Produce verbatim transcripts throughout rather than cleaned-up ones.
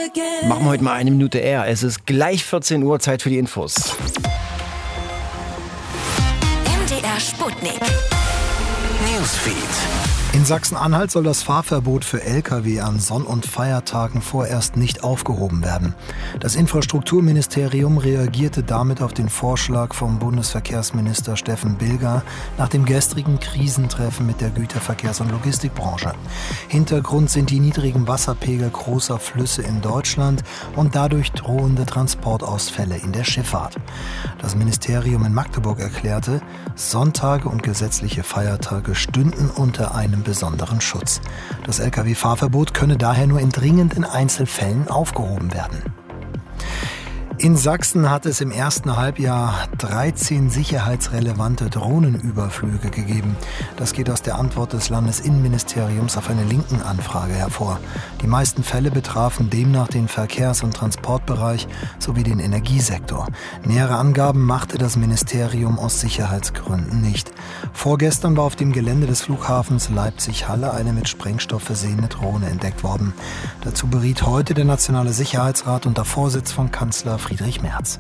Machen wir heute mal eine Minute eher. Es ist gleich vierzehn Uhr, Zeit für die Infos. M D R Sputnik. Newsfeed. In Sachsen-Anhalt soll das Fahrverbot für L K W an Sonn- und Feiertagen vorerst nicht aufgehoben werden. Das Infrastrukturministerium reagierte damit auf den Vorschlag vom Bundesverkehrsminister Steffen Bilger nach dem gestrigen Krisentreffen mit der Güterverkehrs- und Logistikbranche. Hintergrund sind die niedrigen Wasserpegel großer Flüsse in Deutschland und dadurch drohende Transportausfälle in der Schifffahrt. Das Ministerium in Magdeburg erklärte, Sonntage und gesetzliche Feiertage stünden unter einem besonderen Schutz. Das L K W-Fahrverbot könne daher nur in dringenden Einzelfällen aufgehoben werden. In Sachsen hat es im ersten Halbjahr dreizehn sicherheitsrelevante Drohnenüberflüge gegeben. Das geht aus der Antwort des Landesinnenministeriums auf eine linken Anfrage hervor. Die meisten Fälle betrafen demnach den Verkehrs- und Transportbereich sowie den Energiesektor. Nähere Angaben machte das Ministerium aus Sicherheitsgründen nicht. Vorgestern war auf dem Gelände des Flughafens Leipzig-Halle eine mit Sprengstoff versehene Drohne entdeckt worden. Dazu beriet heute der Nationale Sicherheitsrat unter Vorsitz von Kanzler Friedrich Merz.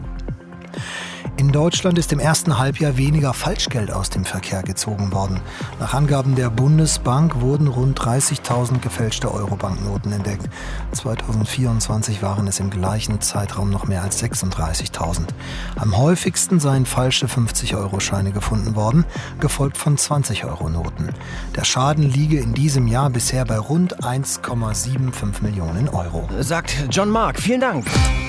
In Deutschland ist im ersten Halbjahr weniger Falschgeld aus dem Verkehr gezogen worden. Nach Angaben der Bundesbank wurden rund dreißigtausend gefälschte Euro-Banknoten entdeckt. zweitausendvierundzwanzig waren es im gleichen Zeitraum noch mehr als sechsunddreißigtausend. Am häufigsten seien falsche fünfzig-Euro-Scheine gefunden worden, gefolgt von zwanzig-Euro-Noten. Der Schaden liege in diesem Jahr bisher bei rund eins Komma fünfundsiebzig Millionen Euro. Sagt John Mark. Vielen Dank.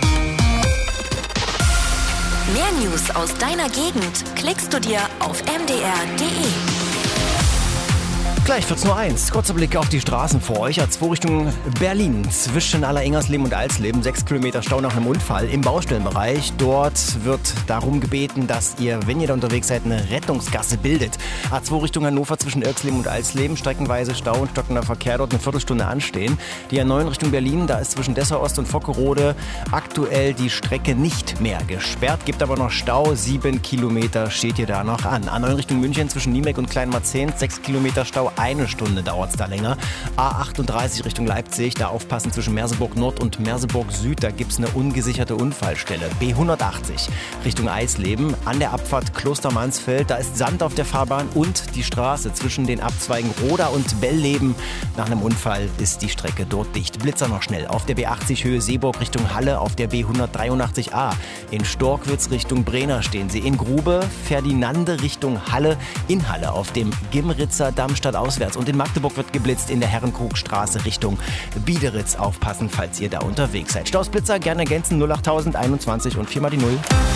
Mehr News aus deiner Gegend klickst du dir auf m d r punkt d e. Gleich vierzehn Uhr eins. Kurzer Blick auf die Straßen vor euch. A zwei Richtung Berlin zwischen Allerengersleben und Alsleben. Sechs Kilometer Stau nach einem Unfall im Baustellenbereich. Dort wird darum gebeten, dass ihr, wenn ihr da unterwegs seid, eine Rettungsgasse bildet. A zwei Richtung Hannover zwischen Irksleben und Alsleben. Streckenweise Stau und stockender Verkehr dort eine Viertelstunde anstehen. Die A neun Richtung Berlin, da ist zwischen Dessau Ost und Vockerode aktuell die Strecke nicht mehr gesperrt. Gibt aber noch Stau. Sieben Kilometer steht ihr da noch an. A neun Richtung München zwischen Niemek und Kleinmarzehn. Sechs Kilometer Stau. Eine Stunde dauert es da länger. A achtunddreißig Richtung Leipzig, da aufpassen zwischen Merseburg Nord und Merseburg Süd, da gibt es eine ungesicherte Unfallstelle. B hundertachtzig Richtung Eisleben, an der Abfahrt Klostermansfeld, da ist Sand auf der Fahrbahn und die Straße zwischen den Abzweigen Roda und Bellleben. Nach einem Unfall ist die Strecke dort dicht. Blitzer noch schnell. Auf der B achtzig Höhe Seeburg Richtung Halle, auf der B hundertdreiundachtzig A. In Storkwitz Richtung Brenner stehen sie. In Grube Ferdinande Richtung Halle. In Halle auf dem Gimritzer Damm stadtauswärts. Und in Magdeburg wird geblitzt in der Herrenkrugstraße Richtung Biederitz. Aufpassen, falls ihr da unterwegs seid. Stausblitzer gerne ergänzen null achttausend einundzwanzig und viermal die Null.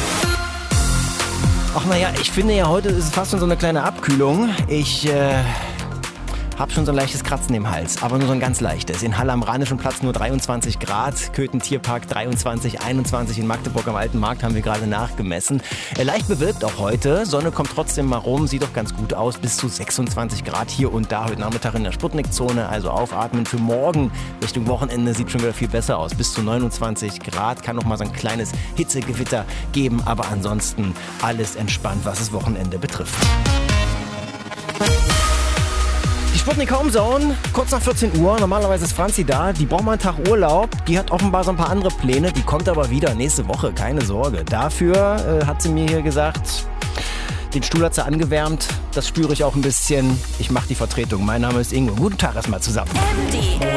Ach naja, ich finde ja, heute ist es fast schon so eine kleine Abkühlung. Ich äh, habe schon so ein leichtes Kratzen im Hals, aber nur so ein ganz leichtes. In Halle am Rheinischen Platz nur dreiundzwanzig Grad, Köthen Tierpark dreiundzwanzig, einundzwanzig, in Magdeburg am Alten Markt haben wir gerade nachgemessen. Äh, leicht bewölkt auch heute, Sonne kommt trotzdem mal rum, sieht doch ganz gut aus, bis zu sechsundzwanzig Grad hier und da heute Nachmittag in der Sputnik-Zone, also aufatmen für morgen Richtung Wochenende sieht schon wieder viel besser aus, bis zu neunundzwanzig Grad, kann noch mal so ein kleines Hitzegewitter geben, aber ansonsten alles entspannt, was das Wochenende betrifft. Sputnik Homezone, kurz nach vierzehn Uhr. Normalerweise ist Franzi da. Die braucht mal einen Tag Urlaub. Die hat offenbar so ein paar andere Pläne. Die kommt aber wieder nächste Woche, keine Sorge. Dafür äh, hat sie mir hier gesagt, den Stuhl hat sie angewärmt. Das spüre ich auch ein bisschen. Ich mache die Vertretung. Mein Name ist Ingo. Guten Tag erstmal zusammen. M D